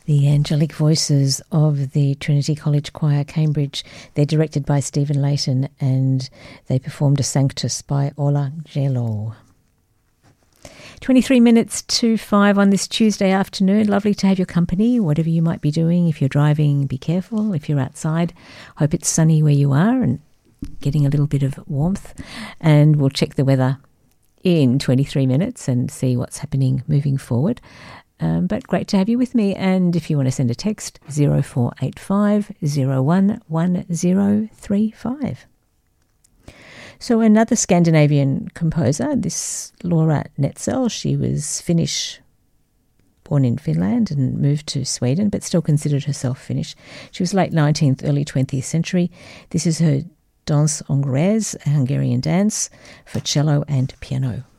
The angelic voices of the Trinity College Choir, Cambridge. They're directed by Stephen Layton and they performed a Sanctus by Ola Gelo. 23 minutes to 5 on this Tuesday afternoon. Lovely to have your company, whatever you might be doing. If you're driving, be careful. If you're outside, hope it's sunny where you are and getting a little bit of warmth. And we'll check the weather in 23 minutes and see what's happening moving forward. But great to have you with me. And if you want to send a text, 0485 011035. So another Scandinavian composer, this Laura Netzel, she was Finnish, born in Finland and moved to Sweden, but still considered herself Finnish. She was late 19th, early 20th century. This is her Danse Hongroise, a Hungarian dance for cello and piano.